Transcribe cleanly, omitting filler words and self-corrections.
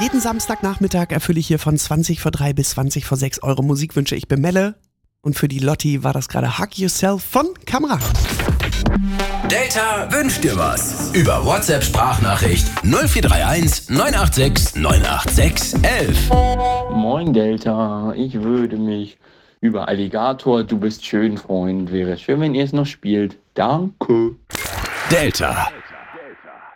Jeden Samstagnachmittag erfülle ich hier von 20 vor 3 bis 20 vor 6 eure Musikwünsche. Ich bin Melle und für die Lotti war das gerade Hug Yourself von Kamera. Delta wünscht dir was. Über WhatsApp-Sprachnachricht 0431 986 986 11. Moin Delta, ich würde mich über Alligator, du bist schön, Freund. Wäre schön, wenn ihr es noch spielt. Danke. Delta.